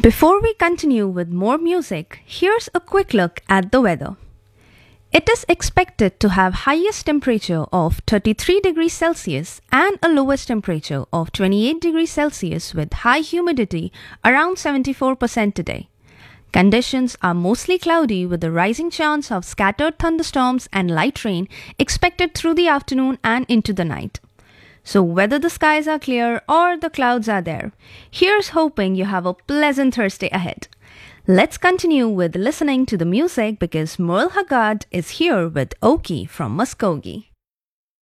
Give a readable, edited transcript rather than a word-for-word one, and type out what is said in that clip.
Before we continue with more music, here's a quick look at the weather. It is expected to have highest temperature of 33 degrees Celsius and a lowest temperature of 28 degrees Celsius with high humidity around 74% today. Conditions are mostly cloudy with a rising chance of scattered thunderstorms and light rain expected through the afternoon and into the night. So whether the skies are clear or the clouds are there, here's hoping you have a pleasant Thursday ahead. Let's continue with listening to the music because Merle Haggard is here with Oki from Muskogee.